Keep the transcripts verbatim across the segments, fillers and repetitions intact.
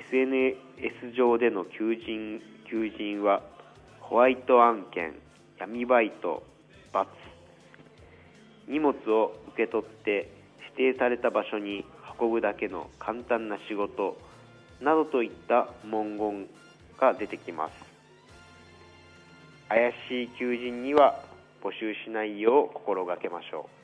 エスエヌエス 上での求人、求人はホワイト案件、闇バイト、×、荷物を受け取って指定された場所に運ぶだけの簡単な仕事などといった文言が出てきます。怪しい求人には募集しないよう心がけましょ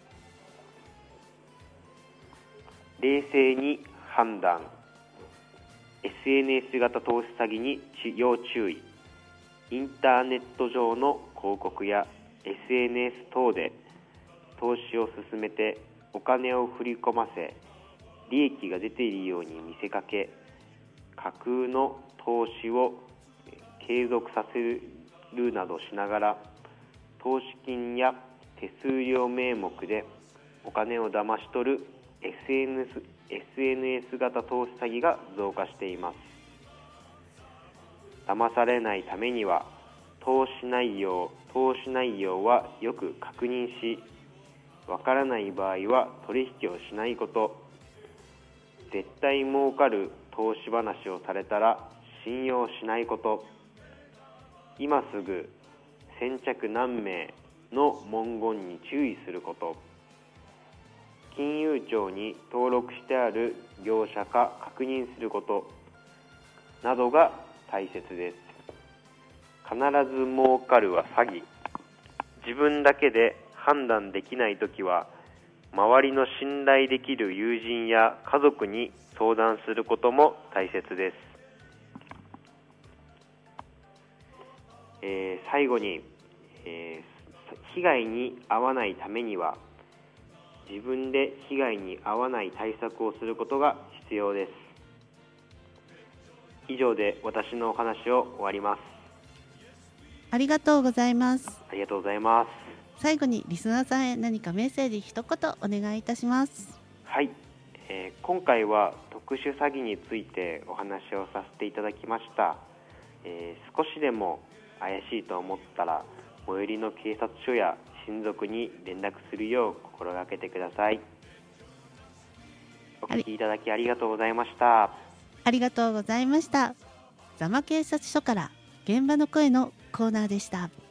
う。冷静に判断。 エスエヌエス 型投資詐欺に要注意。インターネット上の広告や エスエヌエス 等で投資を進めてお金を振り込ませ、利益が出ているように見せかけ、架空の投資を継続させるなどしながら、投資金や手数料名目でお金を騙し取る エスエヌエス、エスエヌエス 型投資詐欺が増加しています。騙されないためには、投資内容、投資内容はよく確認し、わからない場合は取引をしないこと、絶対儲かる投資話をされたら信用しないこと、今すぐ先着何名の文言に注意すること、金融庁に登録してある業者か確認することなどが大切です。必ず儲かるは詐欺。自分だけで判断できないときは、周りの信頼できる友人や家族に相談することも大切です。えー、最後に、えー、被害に遭わないためには、自分で被害に遭わない対策をすることが必要です。以上で私のお話を終わります。 ありがとうございます。 ありがとうございます。 最後にリスナーさんへ何かメッセージ一言お願いいたします。 はい、えー、今回は特殊詐欺についてお話をさせていただきました。えー、少しでも怪しいと思ったら、最寄りの警察署や親族に連絡するよう心がけてください。お聞きいただきありがとうございました。 ありがとうございました。座間警察署から現場の声のコーナーでした。